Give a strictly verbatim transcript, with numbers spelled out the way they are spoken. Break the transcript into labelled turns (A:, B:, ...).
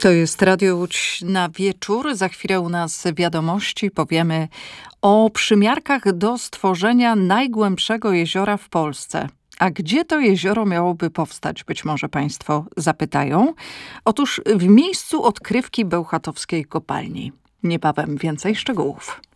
A: To jest Radio Łódź na wieczór. Za chwilę u nas wiadomości. Powiemy o przymiarkach do stworzenia najgłębszego jeziora w Polsce. A gdzie to jezioro miałoby powstać? Być może państwo zapytają. Otóż w miejscu odkrywki bełchatowskiej kopalni. Niebawem więcej szczegółów.